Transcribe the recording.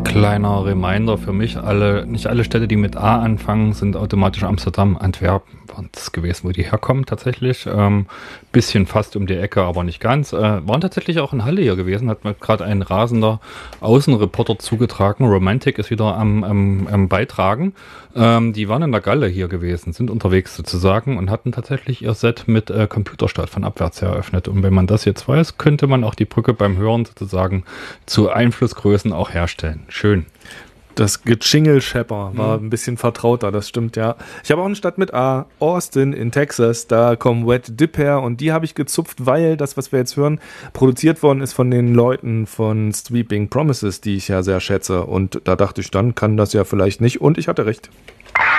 Kleiner Reminder für mich, nicht alle Städte, die mit A anfangen, sind automatisch Amsterdam, Antwerpen, war das gewesen, wo die herkommen tatsächlich. Bisschen fast um die Ecke, aber nicht ganz. Waren tatsächlich auch in Halle hier gewesen, hat mir gerade ein rasender Außenreporter zugetragen. Romantic ist wieder am Beitragen. Die waren in der Galle hier gewesen, sind unterwegs sozusagen und hatten tatsächlich ihr Set mit Computerstadt von abwärts eröffnet. Und wenn man das jetzt weiß, könnte man auch die Brücke beim Hören sozusagen zu Einflussgrößen auch herstellen. Schön. Das Gejingle-Shepper war ein bisschen vertrauter, das stimmt, ja. Ich habe auch eine Stadt mit A, Austin in Texas, da kommen Wet Dip her und die habe ich gezupft, weil das, was wir jetzt hören, produziert worden ist von den Leuten von Sweeping Promises, die ich ja sehr schätze und da dachte ich, dann kann das ja vielleicht nicht und ich hatte recht.